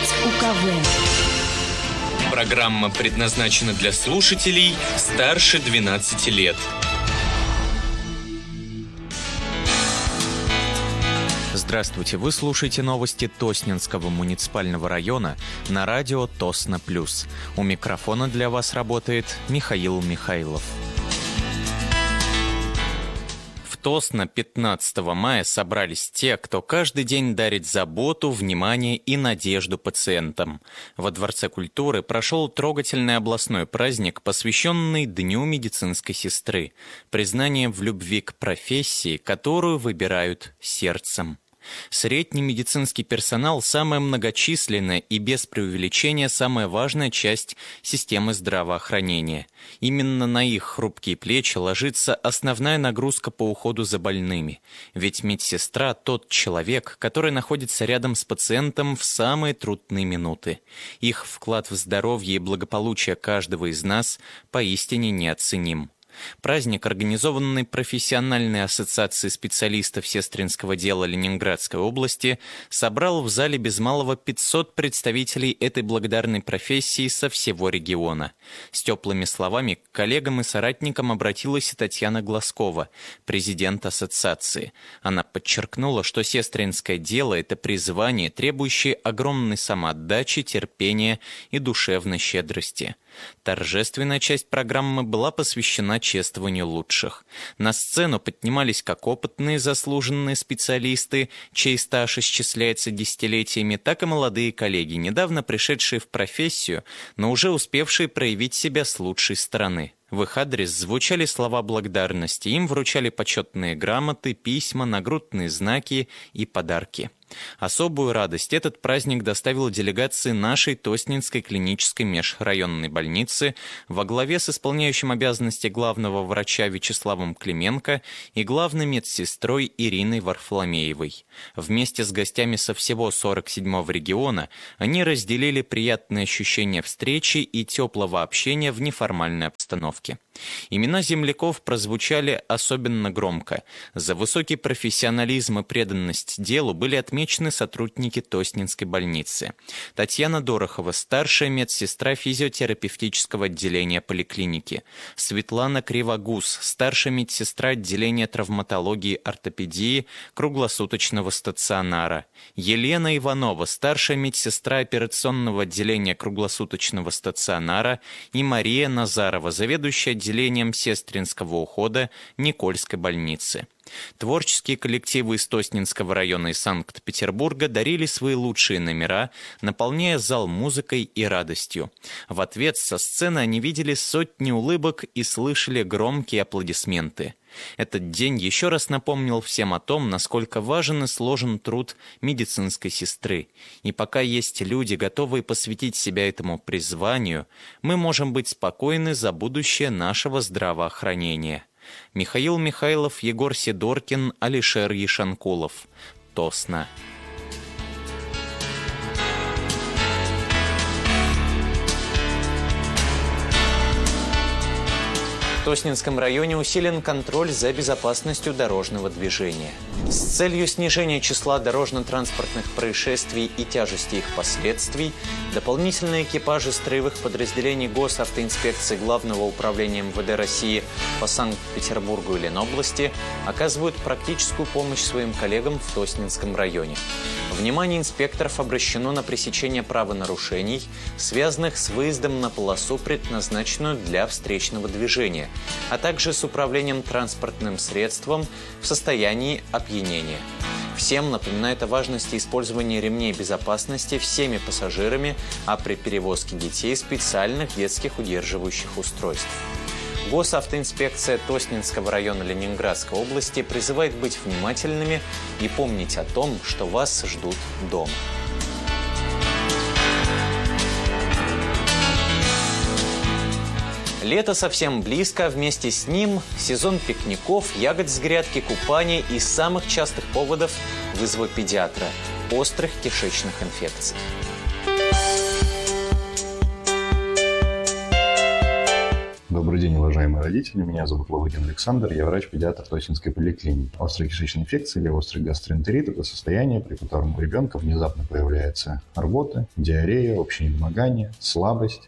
слушать УКВ. Программа предназначена для слушателей старше 12 лет. Здравствуйте, вы слушаете новости Тоснинского муниципального района на радио Тосно Плюс. У микрофона для вас работает Михаил Михайлов. В Тосно 15 мая собрались те, кто каждый день дарит заботу, внимание и надежду пациентам. Во Дворце культуры прошел трогательный областной праздник, посвященный Дню медицинской сестры, признание в любви к профессии, которую выбирают сердцем. Средний медицинский персонал – самая многочисленная и без преувеличения самая важная часть системы здравоохранения. Именно на их хрупкие плечи ложится основная нагрузка по уходу за больными. Ведь медсестра – тот человек, который находится рядом с пациентом в самые трудные минуты. Их вклад в здоровье и благополучие каждого из нас поистине неоценим. Праздник, организованный профессиональной ассоциацией специалистов сестринского дела Ленинградской области, собрал в зале без малого 500 представителей этой благодарной профессии со всего региона. С теплыми словами к коллегам и соратникам обратилась и Татьяна Глазкова, президент ассоциации. Она подчеркнула, что сестринское дело – это призвание, требующее огромной самоотдачи, терпения и душевной щедрости. Торжественная часть программы была посвящена чествованию лучших. На сцену поднимались как опытные заслуженные специалисты, чей стаж исчисляется десятилетиями, так и молодые коллеги, недавно пришедшие в профессию, но уже успевшие проявить себя с лучшей стороны. В их адрес звучали слова благодарности, им вручали почетные грамоты, письма, нагрудные знаки и подарки. Особую радость этот праздник доставил делегации нашей Тоснинской клинической межрайонной больницы во главе с исполняющим обязанности главного врача Вячеславом Клименко и главной медсестрой Ириной Варфоломеевой. Вместе с гостями со всего 47-го региона они разделили приятные ощущения встречи и теплого общения в неформальной обстановке. Имена земляков прозвучали особенно громко. За высокий профессионализм и преданность делу были отмечены сотрудники Тоснинской больницы. Татьяна Дорохова, старшая медсестра физиотерапевтического отделения поликлиники. Светлана Кривогуз, старшая медсестра отделения травматологии и ортопедии круглосуточного стационара. Елена Иванова, старшая медсестра операционного отделения круглосуточного стационара. И Мария Назарова, заведующая отделением сестринского ухода Никольской больницы. Творческие коллективы из Тоснинского района и Санкт-Петербурга дарили свои лучшие номера, наполняя зал музыкой и радостью. В ответ со сцены они видели сотни улыбок и слышали громкие аплодисменты. Этот день еще раз напомнил всем о том, насколько важен и сложен труд медицинской сестры. И пока есть люди, готовые посвятить себя этому призванию, мы можем быть спокойны за будущее нашего здравоохранения. Михаил Михайлов, Егор Сидоркин, Алишер Ешанкулов. Тосно. В Тоснинском районе усилен контроль за безопасностью дорожного движения. С целью снижения числа дорожно-транспортных происшествий и тяжести их последствий, дополнительные экипажи строевых подразделений Госавтоинспекции Главного управления МВД России по Санкт-Петербургу и Ленобласти оказывают практическую помощь своим коллегам в Тоснинском районе. Внимание инспекторов обращено на пресечение правонарушений, связанных с выездом на полосу, предназначенную для встречного движения, а также с управлением транспортным средством в состоянии опьянения. Всем напоминает о важности использования ремней безопасности всеми пассажирами, а при перевозке детей специальных детских удерживающих устройств. Госавтоинспекция Тоснинского района Ленинградской области призывает быть внимательными и помнить о том, что вас ждут дома. Лето совсем близко, вместе с ним сезон пикников, ягод с грядки, купания и самых частых поводов вызова педиатра – острых кишечных инфекций. Добрый день, уважаемые родители. Меня зовут Лавыгин Александр. Я врач-педиатр Тосинской поликлиники. Острая кишечная инфекция или острый гастроэнтерит – это состояние, при котором у ребенка внезапно появляется рвота, диарея, общее недомогание, слабость.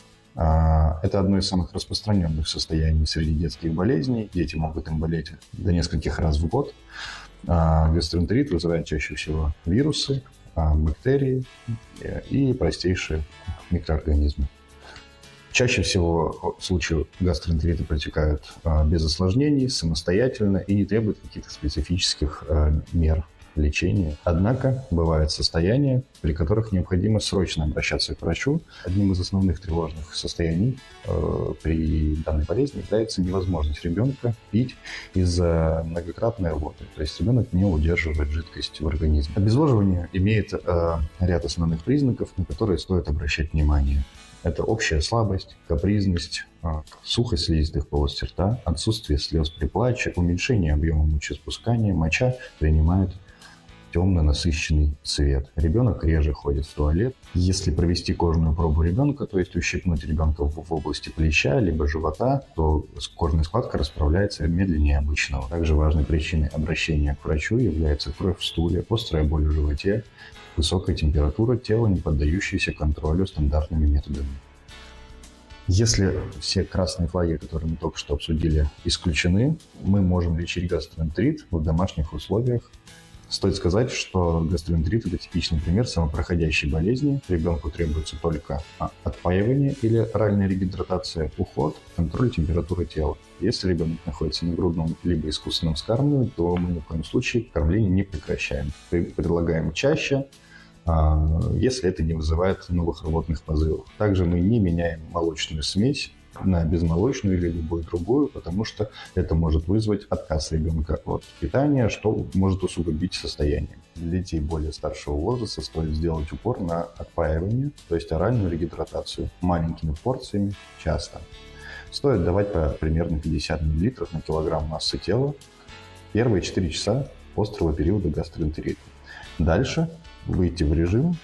Это одно из самых распространенных состояний среди детских болезней. Дети могут им болеть до нескольких раз в год. Гастроэнтерит вызывает чаще всего вирусы, бактерии и простейшие микроорганизмы. Чаще всего случаи гастроэнтерита протекают без осложнений, самостоятельно и не требуют каких-то специфических мер лечения. Однако бывают состояния, при которых необходимо срочно обращаться к врачу. Одним из основных тревожных состояний при данной болезни является невозможность ребенка пить из-за многократной рвоты. То есть ребенок не удерживает жидкость в организме. Обезвоживание имеет ряд основных признаков, на которые стоит обращать внимание. Это общая слабость, капризность, сухость слизистых полости рта, отсутствие слез при плаче, уменьшение объема мочеиспускания, моча принимает темно-насыщенный цвет. Ребенок реже ходит в туалет. Если провести кожную пробу ребенка, то есть ущипнуть ребенка в области плеча либо живота, то кожная складка расправляется медленнее обычного. Также важной причиной обращения к врачу является кровь в стуле, острая боль в животе, высокая температура тела, не поддающаяся контролю стандартными методами. Если все красные флаги, которые мы только что обсудили, исключены, мы можем лечить гастроэнтерит в домашних условиях. Стоит сказать, что гастроэнтерит – это типичный пример самопроходящей болезни. Ребенку требуется только отпаивание или оральная регидратация, уход, контроль температуры тела. Если ребенок находится на грудном либо искусственном вскармливании, то мы ни в коем случае кормление не прекращаем. Предлагаем чаще, если это не вызывает новых рвотных позывов. Также мы не меняем молочную смесь на безмолочную или любую другую, потому что это может вызвать отказ ребенка от питания, что может усугубить состояние. Для детей более старшего возраста стоит сделать упор на отпаивание, то есть оральную регидратацию маленькими порциями часто. Стоит давать примерно 50 мл на килограмм массы тела первые 4 часа острого периода гастроэнтерита. Дальше выйти в режим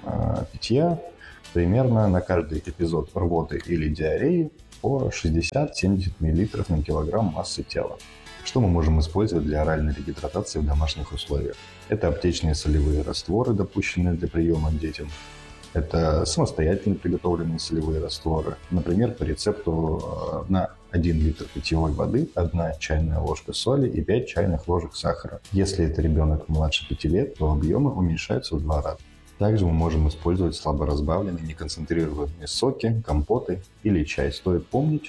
питья примерно на каждый эпизод рвоты или диареи по 60-70 мл на килограмм массы тела. Что мы можем использовать для оральной регидратации в домашних условиях? Это аптечные солевые растворы, допущенные для приема детям. Это самостоятельно приготовленные солевые растворы. Например, по рецепту на 1 литр питьевой воды 1 чайная ложка соли и 5 чайных ложек сахара. Если это ребенок младше 5 лет, то объемы уменьшаются в 2 раза. Также мы можем использовать слабо разбавленные, неконцентрированные соки, компоты или чай. Стоит помнить,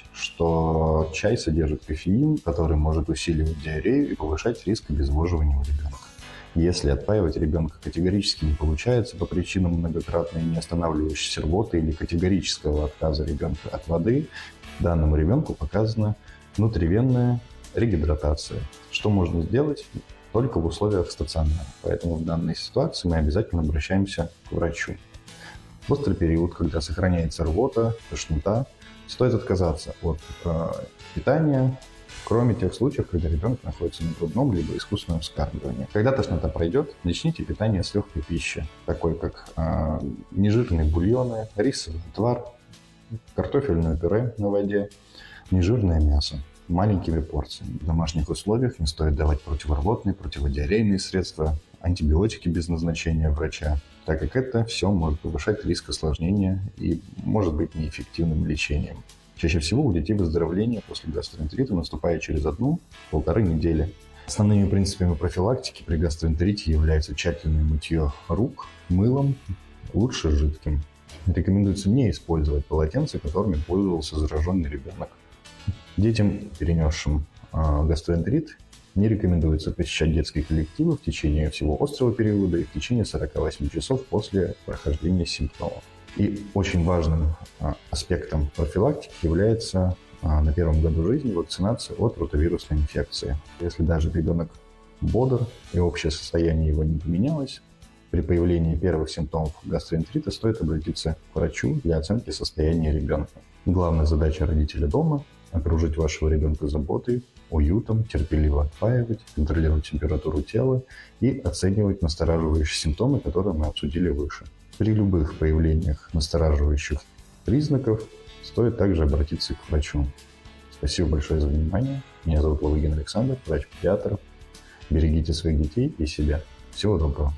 что чай содержит кофеин, который может усиливать диарею и повышать риск обезвоживания у ребенка. Если отпаивать ребенка категорически не получается по причинам многократной неостанавливающейся рвоты или категорического отказа ребенка от воды, данному ребенку показана внутривенная регидратация. Что можно сделать? Только в условиях стационара. Поэтому в данной ситуации мы обязательно обращаемся к врачу. В острый период, когда сохраняется рвота, тошнота, стоит отказаться от питания, кроме тех случаев, когда ребенок находится на грудном либо искусственном вскармливании. Когда тошнота пройдет, начните питание с легкой пищи, такой как нежирные бульоны, рисовый отвар, картофельное пюре на воде, нежирное мясо. Маленькими порциями. В домашних условиях не стоит давать противорвотные, противодиарейные средства, антибиотики без назначения врача, так как это все может повышать риск осложнения и может быть неэффективным лечением. Чаще всего у детей выздоровление после гастроэнтерита наступает через 1-1,5 недели. Основными принципами профилактики при гастроэнтерите являются тщательное мытье рук мылом, лучше жидким. Рекомендуется не использовать полотенца, которыми пользовался зараженный ребенок. Детям, перенесшим гастроэнтерит, не рекомендуется посещать детские коллективы в течение всего острого периода и в течение 48 часов после прохождения симптомов. И очень важным аспектом профилактики является на первом году жизни вакцинация от ротавирусной инфекции. Если даже ребенок бодр и общее состояние его не поменялось, при появлении первых симптомов гастроэнтерита стоит обратиться к врачу для оценки состояния ребенка. Главная задача родителя дома – окружить вашего ребенка заботой, уютом, терпеливо отпаивать, контролировать температуру тела и оценивать настораживающие симптомы, которые мы обсудили выше. При любых появлениях настораживающих признаков стоит также обратиться к врачу. Спасибо большое за внимание. Меня зовут Лавыгин Александр, врач-педиатр. Берегите своих детей и себя. Всего доброго.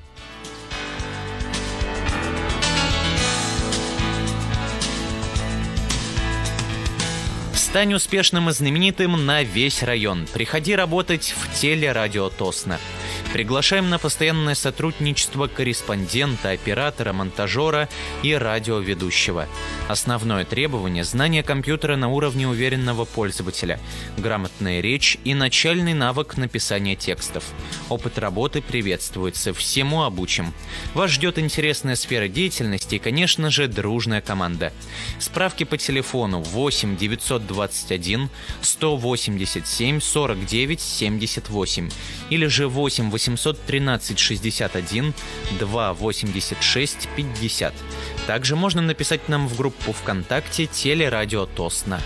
Стань успешным и знаменитым на весь район. Приходи работать в телерадио Тосно. Приглашаем на постоянное сотрудничество корреспондента, оператора, монтажера и радиоведущего. Основное требование – знание компьютера на уровне уверенного пользователя, грамотная речь и начальный навык написания текстов. Опыт работы приветствуется, всему обучим. Вас ждет интересная сфера деятельности и, конечно же, дружная команда. Справки по телефону 8 921 187 49 78 или же 8 813 61 2 86 50. Также можно написать нам в группу ВКонтакте «Телерадио Тосно».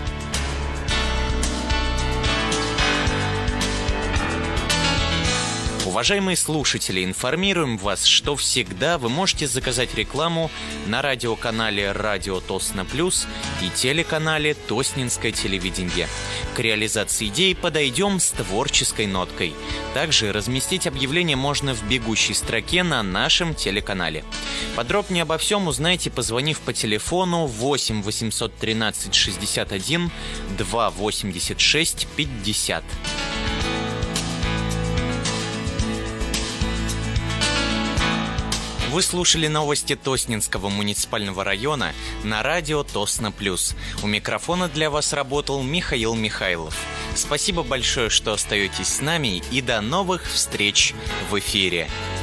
Уважаемые слушатели, информируем вас, что всегда вы можете заказать рекламу на радиоканале «Радио Тосно Плюс» и телеканале «Тоснинское телевидение». К реализации идей подойдем с творческой ноткой. Также разместить объявление можно в бегущей строке на нашем телеканале. Подробнее обо всем узнайте, позвонив по телефону 8 813 61 2 86 50. Вы слушали новости Тоснинского муниципального района на радио Тосно Плюс. У микрофона для вас работал Михаил Михайлов. Спасибо большое, что остаетесь с нами, и до новых встреч в эфире.